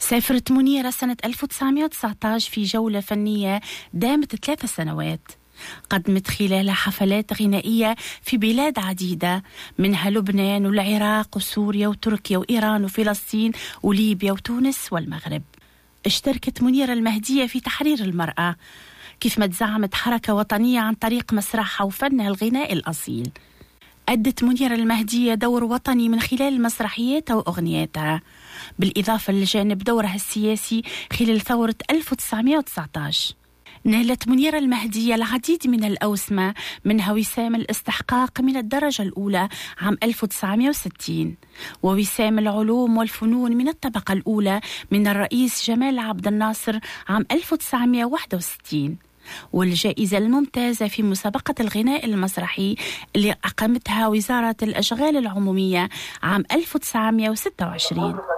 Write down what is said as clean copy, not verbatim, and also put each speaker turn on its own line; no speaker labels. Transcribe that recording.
سافرت منيرة سنة 1919 في جولة فنية دامت 3 سنوات، قدمت خلالها حفلات غنائية في بلاد عديدة منها لبنان والعراق وسوريا وتركيا وإيران وفلسطين وليبيا وتونس والمغرب. اشتركت منيرة المهدية في تحرير المرأة، كيف ما تزعمت حركة وطنية عن طريق مسرحها وفنها الغنائي الأصيل. أدت منيرة المهدية دور وطني من خلال مسرحياتها وأغنياتها، بالإضافة لجانب دورها السياسي خلال ثورة 1919. نالت منيرة المهدية العديد من الأوسمة، منها وسام الاستحقاق من الدرجة الأولى عام 1960، ووسام العلوم والفنون من الطبقة الأولى من الرئيس جمال عبد الناصر عام 1961، والجائزة الممتازة في مسابقة الغناء المسرحي اللي أقامتها وزارة الأشغال العمومية عام 1926.